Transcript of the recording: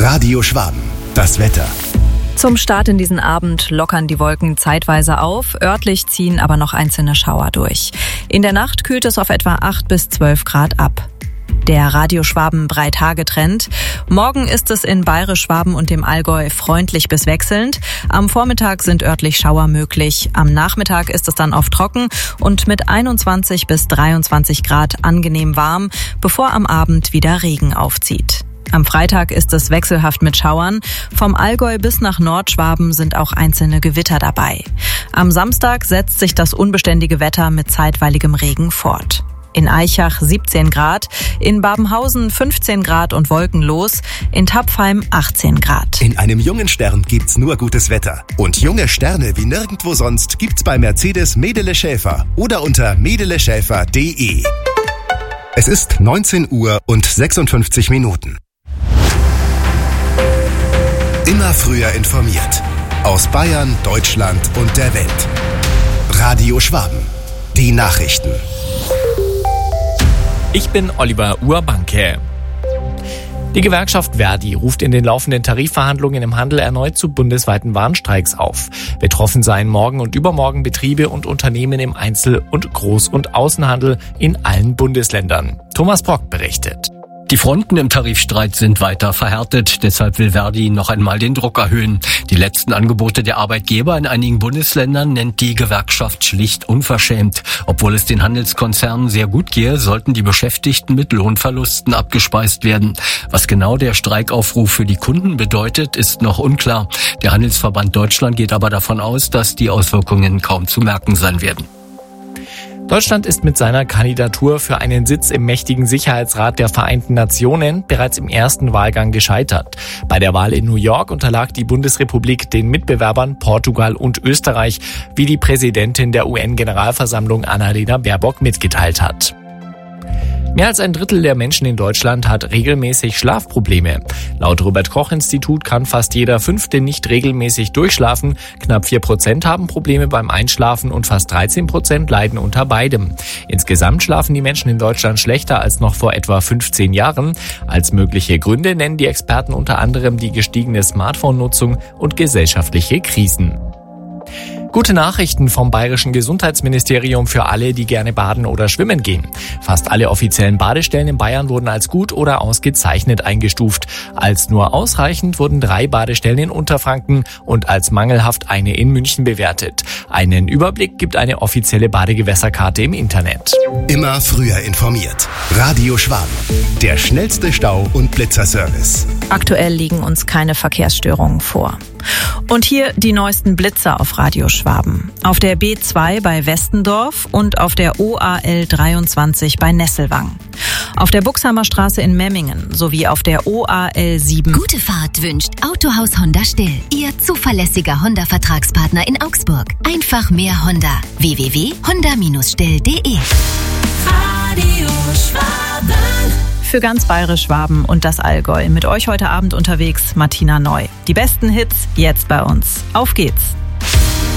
Radio Schwaben. Das Wetter. Zum Start in diesen Abend lockern die Wolken zeitweise auf, örtlich ziehen aber noch einzelne Schauer durch. In der Nacht kühlt es auf etwa 8 bis 12 Grad ab. Der Radio Schwaben Breithagetrend. Morgen ist es in Bayerisch-Schwaben und dem Allgäu freundlich bis wechselnd. Am Vormittag sind örtlich Schauer möglich. Am Nachmittag ist es dann oft trocken und mit 21 bis 23 Grad angenehm warm, bevor am Abend wieder Regen aufzieht. Am Freitag ist es wechselhaft mit Schauern. Vom Allgäu bis nach Nordschwaben sind auch einzelne Gewitter dabei. Am Samstag setzt sich das unbeständige Wetter mit zeitweiligem Regen fort. In Aichach 17 Grad, in Babenhausen 15 Grad und wolkenlos, in Tapfheim 18 Grad. In einem jungen Stern gibt's nur gutes Wetter. Und junge Sterne wie nirgendwo sonst gibt's bei Mercedes Medele Schäfer oder unter medeleschäfer.de. Es ist 19 Uhr und 56 Minuten. Immer früher informiert. Aus Bayern, Deutschland und der Welt. Radio Schwaben. Die Nachrichten. Ich bin Oliver Urbanke. Die Gewerkschaft Verdi ruft in den laufenden Tarifverhandlungen im Handel erneut zu bundesweiten Warnstreiks auf. Betroffen seien morgen und übermorgen Betriebe und Unternehmen im Einzel- und Groß- und Außenhandel in allen Bundesländern. Thomas Brock berichtet. Die Fronten im Tarifstreit sind weiter verhärtet, deshalb will Verdi noch einmal den Druck erhöhen. Die letzten Angebote der Arbeitgeber in einigen Bundesländern nennt die Gewerkschaft schlicht unverschämt. Obwohl es den Handelskonzernen sehr gut gehe, sollten die Beschäftigten mit Lohnverlusten abgespeist werden. Was genau der Streikaufruf für die Kunden bedeutet, ist noch unklar. Der Handelsverband Deutschland geht aber davon aus, dass die Auswirkungen kaum zu merken sein werden. Deutschland ist mit seiner Kandidatur für einen Sitz im mächtigen Sicherheitsrat der Vereinten Nationen bereits im ersten Wahlgang gescheitert. Bei der Wahl in New York unterlag die Bundesrepublik den Mitbewerbern Portugal und Österreich, wie die Präsidentin der UN-Generalversammlung Annalena Baerbock mitgeteilt hat. Mehr als ein Drittel der Menschen in Deutschland hat regelmäßig Schlafprobleme. Laut Robert-Koch-Institut kann fast jeder Fünfte nicht regelmäßig durchschlafen. Knapp 4% haben Probleme beim Einschlafen und fast 13% leiden unter beidem. Insgesamt schlafen die Menschen in Deutschland schlechter als noch vor etwa 15 Jahren. Als mögliche Gründe nennen die Experten unter anderem die gestiegene Smartphone-Nutzung und gesellschaftliche Krisen. Gute Nachrichten vom Bayerischen Gesundheitsministerium für alle, die gerne baden oder schwimmen gehen. Fast alle offiziellen Badestellen in Bayern wurden als gut oder ausgezeichnet eingestuft. Als nur ausreichend wurden 3 Badestellen in Unterfranken und als mangelhaft eine in München bewertet. Einen Überblick gibt eine offizielle Badegewässerkarte im Internet. Immer früher informiert. Radio Schwaben. Der schnellste Stau- und Blitzerservice. Aktuell liegen uns keine Verkehrsstörungen vor. Und hier die neuesten Blitzer auf Radio Schwaben. Auf der B2 bei Westendorf und auf der OAL 23 bei Nesselwang. Auf der Buxheimer Straße in Memmingen sowie auf der OAL 7. Gute Fahrt wünscht Autohaus Honda Still. Ihr zuverlässiger Honda-Vertragspartner in Augsburg. Einfach mehr Honda. www.honda-still.de. Radio Schwaben. Für ganz Bayerisch-Schwaben und das Allgäu. Mit euch heute Abend unterwegs Martina Neu. Die besten Hits jetzt bei uns. Auf geht's!